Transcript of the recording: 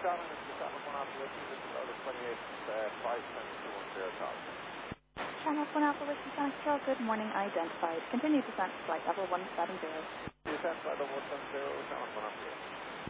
Charlie, Mr. Channel 1 Alpha Whiskey, this is out of 28 57210 Charlie. Channel 1 Alpha Whiskey, Control, good morning, identified. Continue descent to flight level 170. Descent flight level 170, Channel 1 Alpha Whiskey.